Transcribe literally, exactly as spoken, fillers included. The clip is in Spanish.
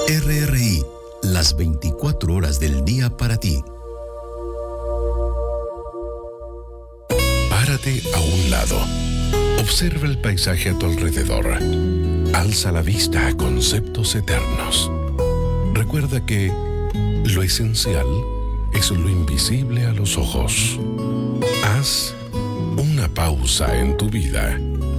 R R I, las veinticuatro horas del día para ti. Párate a un lado. Observa el paisaje a tu alrededor. Alza la vista a conceptos eternos. Recuerda que lo esencial es lo invisible a los ojos. Haz una pausa en tu vida